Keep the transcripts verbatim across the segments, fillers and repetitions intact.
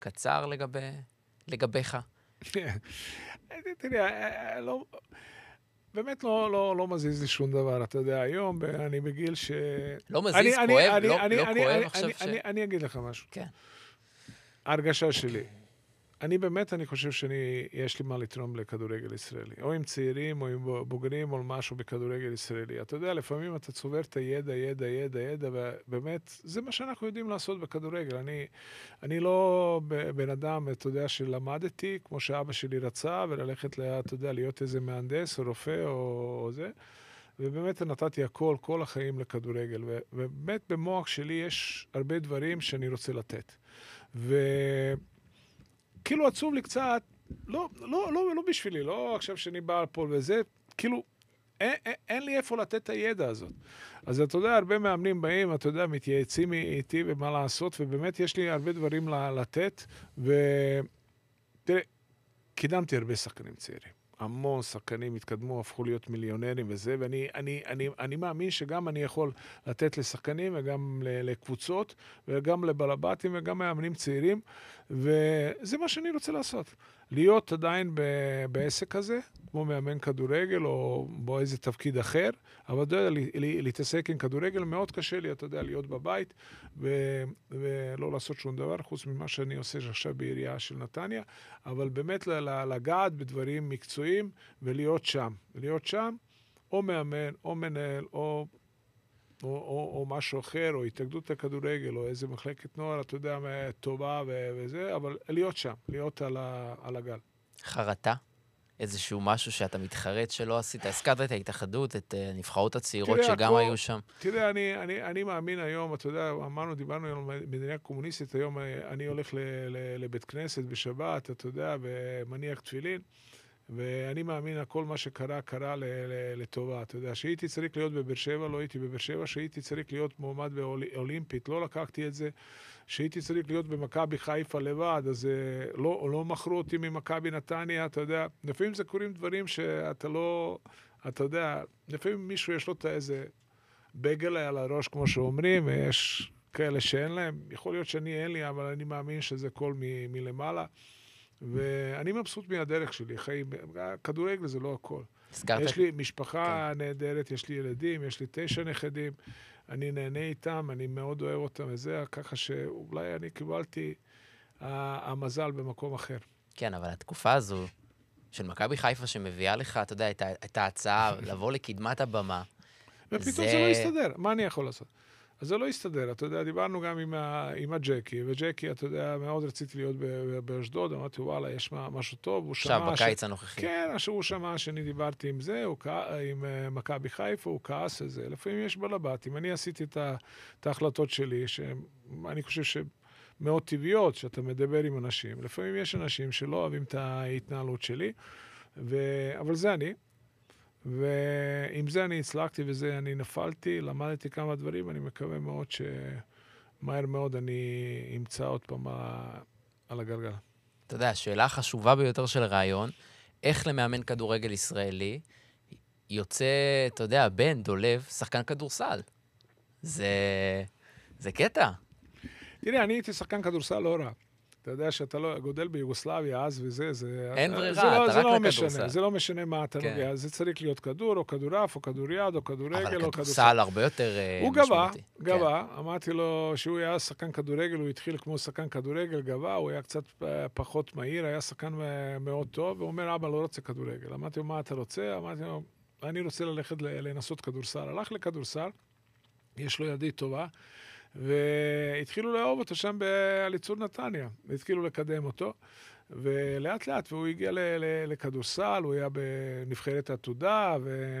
קצר לגבי, לגביך? תראה, לא... באמת לא, לא, לא מזיז לי שום דבר, אתה יודע, היום אני בגיל ש... לא מזיז, אני, כואב, אני, לא, אני, לא אני, כואב אני, עכשיו אני, ש... אני, אני אגיד לך משהו. כן. ההרגשה שלי. אני באמת, אני חושב שאני, יש לי מה לתרום לכדורגל ישראלי. או עם צעירים, או עם בוגרים, או משהו בכדורגל ישראלי. אתה יודע, לפעמים אתה צובר את הידע, ידע, ידע, ידע, ובאמת, זה מה שאנחנו יודעים לעשות בכדורגל. אני, אני לא בן אדם, אתה יודע, שלמדתי, כמו שאבא שלי רצה, וללכת, אתה יודע, להיות איזה מהנדס, או רופא, או, או זה. ובאמת נתתי הכל, כל החיים לכדורגל. ובאמת במוח שלי יש הרבה דברים שאני רוצה לתת. ו... כאילו עצוב לי קצת, לא, לא, לא, לא בשבילי, לא עכשיו שאני בא פה וזה, כאילו, אין, אין, אין לי איפה לתת את הידע הזאת. אז אתה יודע, הרבה מאמנים באים, אתה יודע, מתייעצים איתי ומה לעשות, ובאמת יש לי הרבה דברים לתת, ותראה, קידמתי הרבה שחקנים צעירים. המון שחקנים התקדמו, הפכו להיות מיליונרים וזה, ואני אני, אני, אני מאמין שגם אני יכול לתת לשחקנים וגם לקבוצות, וגם לבלבטים וגם מאמנים צעירים, וזה מה שאני רוצה לעשות. להיות עדיין בעסק הזה, כמו מאמן כדורגל או באיזה תפקיד אחר, אבל אתה יודע, להתעסק עם כדורגל מאוד קשה לי, אתה יודע, להיות בבית ולא לעשות שום דבר, חוץ ממה שאני עושה עכשיו בעירייה של נתניה, אבל באמת לגעת בדברים מקצועיים ולהיות שם. להיות שם, או מאמן, או מנהל, או... או, או, או משהו אחר, או התאגדות הכדורגל, או איזה מחלקת נוער, אתה יודע, טובה ו- וזה, אבל להיות שם, להיות על, ה- על הגל. חרטה? איזשהו משהו שאתה מתחרט שלא עשית? הזכרת את ההתאחדות, את הנבחרות הצעירות תראה, שגם הכל, היו שם. תראה, אני, אני, אני מאמין היום, אתה יודע, אמרנו, דיברנו על מדינה קומוניסטית, היום אני הולך ל- ל- לבית כנסת בשבת, אתה יודע, ומניח תפילין, ואני מאמין, הכל מה שקרה, קרה ל- ל- לטובה. אתה יודע, שהייתי צריך להיות בבאר שבע, לא הייתי בבאר שבע, שהייתי צריך להיות מועמד באולימפית, לא לקחתי את זה. שהייתי צריך להיות במכבי חיפה לבד, אז לא, לא מכרו אותי ממכבי נתניה, אתה יודע. לפעמים זה קוראים דברים שאתה לא, אתה יודע, לפעמים מישהו יש לו את איזה בגל על הראש, כמו שאומרים, ויש כאלה שאין להם. יכול להיות שאני אין לי, אבל אני מאמין שזה כל מ- מלמעלה. ואני מבסוט מהדרך שלי, חיים, כדורגל זה לא הכל. יש לי משפחה כן. נהדרת, יש לי ילדים, יש לי תשע נכדים, אני נהנה איתם, אני מאוד אוהב אותם וזה, ככה שאולי אני קיבלתי המזל במקום אחר. כן, אבל התקופה הזו של מכבי חיפה שמביאה לך, אתה יודע, את ההצעה לבוא לקדמת הבמה. ופתאום זה... זה לא יסתדר, מה אני יכול לעשות? אז זה לא יסתדר, אתה יודע, דיברנו גם עם, ה, עם הג'קי, וג'קי, אתה יודע, מאוד רציתי להיות באשדוד, אמרתי, וואלה, יש משהו טוב, הוא שמע... עכשיו, בקיץ הנוכחי. כן, שהוא שמע שאני דיברתי עם זה, הוא, עם מכבי חיפה, הוא כעס על זה. לפעמים יש בלבטים. אני עשיתי את, ה, את ההחלטות שלי, שאני חושב שמאוד טבעיות, שאתה מדבר עם אנשים. לפעמים יש אנשים שלא אוהבים את ההתנהלות שלי, ו... אבל זה אני. ועם זה אני הצלחתי וזה אני נפלתי, למדתי כמה דברים, אני מקווה מאוד שמהר מאוד אני אמצא עוד פעם על הגלגל. אתה יודע, השאלה החשובה ביותר של הרעיון, איך למאמן כדורגל ישראלי יוצא, אתה יודע, בן, דולב, שחקן כדורסל. זה, זה קטע. תראה, אני הייתי שחקן כדורסל לא רע. אתה יודע שאתה לא גודל ביוגוסלביה אז וזה, זה... אין ברירה, זה לא, אתה זה רק לא לכדורסל. משנה, זה לא משנה מה אתה כן. נוגע, זה צריך להיות כדור, או כדורף, או כדוריד, או כדורגל, או כדורסל. אבל כדורסל הרבה יותר הוא משמעותי. הוא גבה, גבה, כן. אמרתי לו שהוא היה שחקן כדורגל, הוא התחיל כמו שחקן כדורגל, גבה, הוא היה קצת פחות מהיר, היה שחקן מאוד טוב, והוא אומר, אבא, לא רוצה כדורגל. אמרתי לו, מה אתה רוצה? אמרתי לו, אני רוצה ללכת לנסות כדורסל. הלך לכדורסל, יש לו ידי טובה, והתחילו לאהוב אותו שם באליצור נתניה, התחילו לקדם אותו, ולאט לאט, והוא הגיע לכדורסל, הוא היה בנבחרת העתודה,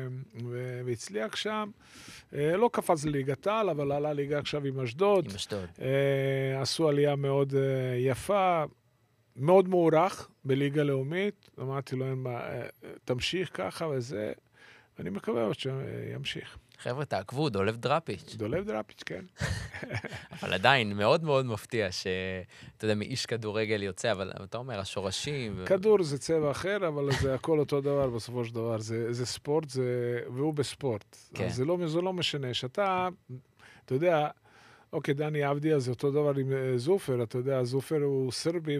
והצליח שם, לא קפץ לליגת העל, אבל עלה ליגה עכשיו עם אשדוד, עם אשדוד. עשו עלייה מאוד יפה, מאוד מוערך בליגה לאומית, אמרתי לו, תמשיך ככה וזה, אני מקווה שימשיך. חבר'ה, תעקבו, דולב דראפיץ'. דולב דראפיץ', כן. אבל עדיין, מאוד מאוד מפתיע שאתה יודע, מאיש כדורגל יוצא, אבל אתה אומר, השורשים... כדור זה צבע אחר, אבל זה הכל אותו דבר בסופו של דבר. זה, זה ספורט, זה, והוא בספורט. כן. זה לא, זה לא משנה. שאתה, אתה יודע, אוקיי, דני אבדיה זה אותו דבר עם אה, זופר, אתה יודע, זופר הוא סרבי,